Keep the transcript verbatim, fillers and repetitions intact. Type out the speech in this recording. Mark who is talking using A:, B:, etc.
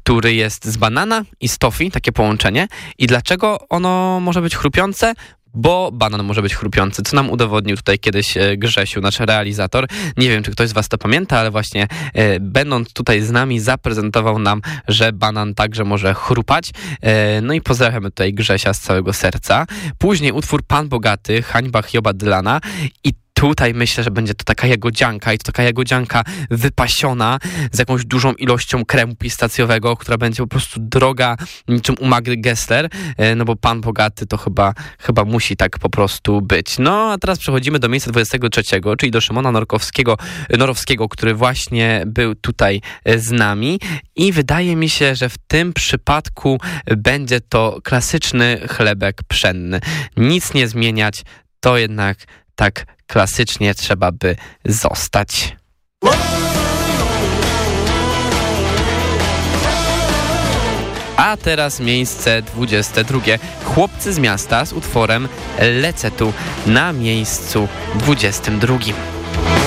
A: który jest z banana i z toffee, takie połączenie. I dlaczego ono może być chrupiące? Bo banan może być chrupiący, co nam udowodnił tutaj kiedyś Grzesiu, nasz realizator. Nie wiem, czy ktoś z was to pamięta, ale właśnie e, będąc tutaj z nami zaprezentował nam, że banan także może chrupać. E, no i pozdrawiamy tutaj Grzesia z całego serca. Później utwór Pan Bogaty, Hańba Hioba Dylana i tutaj myślę, że będzie to taka jagodzianka i to taka jagodzianka wypasiona z jakąś dużą ilością kremu pistacjowego, która będzie po prostu droga niczym u Magdy Gessler, no bo Pan Bogaty to chyba, chyba musi tak po prostu być. No a teraz przechodzimy do miejsca dwudziestego trzeciego, czyli do Szymona Norkowskiego, Norowskiego, który właśnie był tutaj z nami i wydaje mi się, że w tym przypadku będzie to klasyczny chlebek pszenny. Nic nie zmieniać, to jednak tak klasycznie trzeba by zostać. A teraz miejsce dwudzieste drugie. Chłopcy z miasta z utworem Lecę tu na miejscu dwudziestym drugim.